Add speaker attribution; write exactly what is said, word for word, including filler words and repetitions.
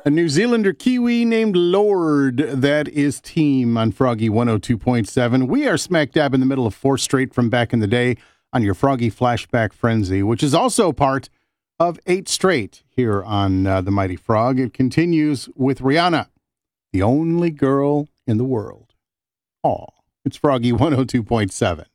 Speaker 1: A New Zealander Kiwi named Lord. That is Team on Froggy one oh two point seven. We are smack dab in the middle of Four Straight from back in the day on your Froggy Flashback Frenzy, which is also part of Eight Straight here on uh, The Mighty Frog. It continues with Rihanna, the only girl in the world. Aw, it's Froggy one oh two point seven.